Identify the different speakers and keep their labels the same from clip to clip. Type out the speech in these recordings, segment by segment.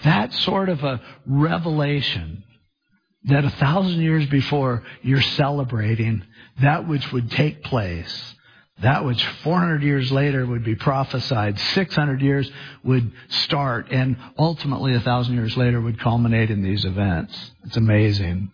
Speaker 1: That sort of a revelation that 1,000 years before you're celebrating that which would take place, that which 400 years later would be prophesied, 600 years would start, and ultimately 1,000 years later would culminate in these events. It's amazing.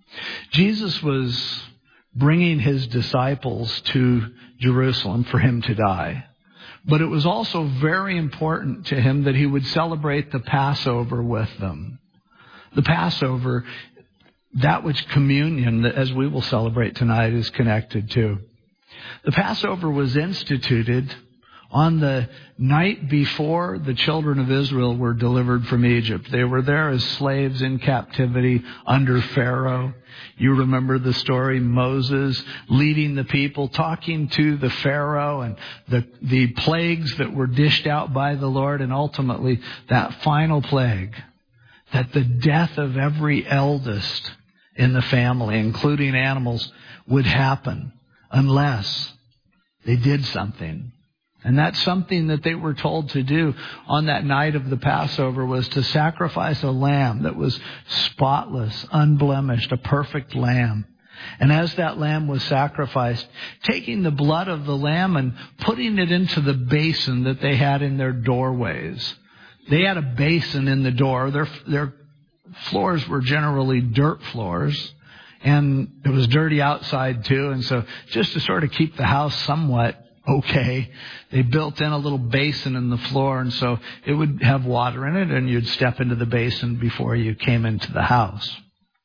Speaker 1: Jesus was bringing his disciples to Jerusalem for him to die. But it was also very important to him that he would celebrate the Passover with them. The Passover, that which communion, as we will celebrate tonight, is connected to. The Passover was instituted on the night before the children of Israel were delivered from Egypt. They were there as slaves in captivity under Pharaoh. You remember the story, Moses leading the people, talking to the Pharaoh and the plagues that were dished out by the Lord, and ultimately that final plague, that the death of every eldest in the family, including animals, would happen unless they did something. And that's something that they were told to do on that night of the Passover, was to sacrifice a lamb that was spotless, unblemished, a perfect lamb. And as that lamb was sacrificed, taking the blood of the lamb and putting it into the basin that they had in their doorways. They had a basin in the door. Their floors were generally dirt floors, and it was dirty outside too. And so just to sort of keep the house somewhat okay, they built in a little basin in the floor, and so it would have water in it, and you'd step into the basin before you came into the house.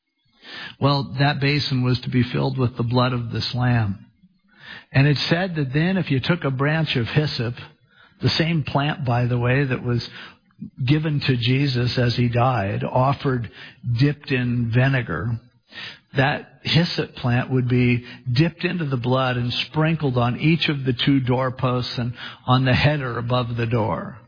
Speaker 1: Well, that basin was to be filled with the blood of this lamb. And it said that then if you took a branch of hyssop, the same plant, by the way, that was given to Jesus as he died, offered dipped in vinegar, that hyssop plant would be dipped into the blood and sprinkled on each of the two doorposts and on the header above the door.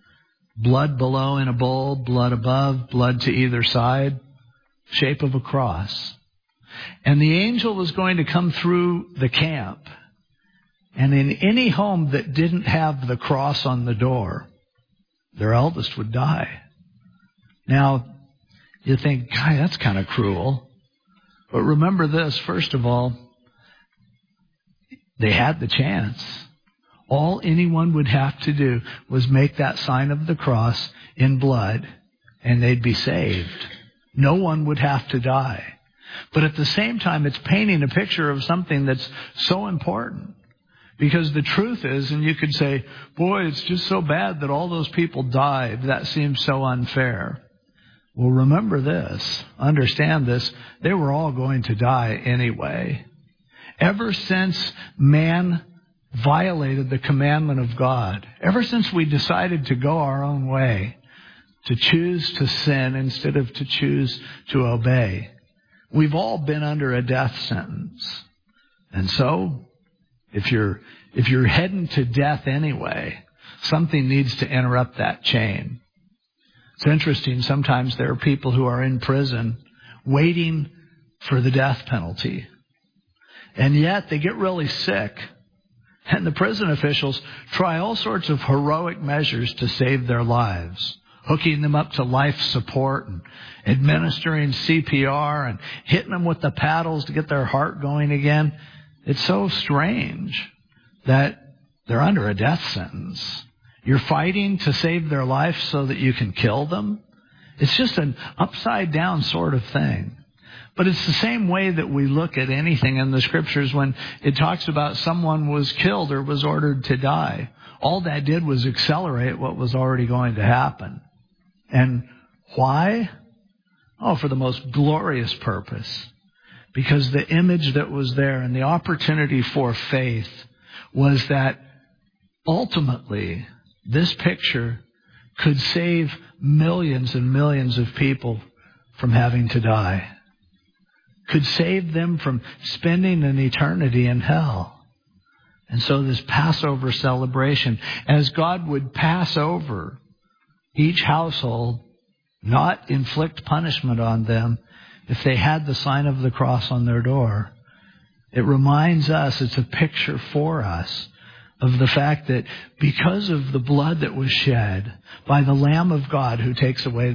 Speaker 1: Blood below in a bowl, blood above, blood to either side, shape of a cross. And the angel was going to come through the camp, and in any home that didn't have the cross on the door, their eldest would die. Now, you think, God, that's kind of cruel. But remember this, first of all, they had the chance. All anyone would have to do was make that sign of the cross in blood, and they'd be saved. No one would have to die. But at the same time, it's painting a picture of something that's so important. Because the truth is, and you could say, boy, it's just so bad that all those people died. That seems so unfair. Well, remember this, understand this, they were all going to die anyway. Ever since man violated the commandment of God, ever since we decided to go our own way, to choose to sin instead of to choose to obey, we've all been under a death sentence. And so, if you're heading to death anyway, something needs to interrupt that chain. It's interesting, sometimes there are people who are in prison waiting for the death penalty. And yet they get really sick. And the prison officials try all sorts of heroic measures to save their lives. Hooking them up to life support and administering CPR and hitting them with the paddles to get their heart going again. It's so strange that they're under a death sentence. You're fighting to save their life so that you can kill them. It's just an upside down sort of thing. But it's the same way that we look at anything in the Scriptures when it talks about someone was killed or was ordered to die. All that did was accelerate what was already going to happen. And why? Oh, for the most glorious purpose. Because the image that was there and the opportunity for faith was that ultimately this picture could save millions and millions of people from having to die. Could save them from spending an eternity in hell. And so this Passover celebration, as God would pass over each household, not inflict punishment on them if they had the sign of the cross on their door, it reminds us, it's a picture for us, of the fact that because of the blood that was shed by the Lamb of God who takes away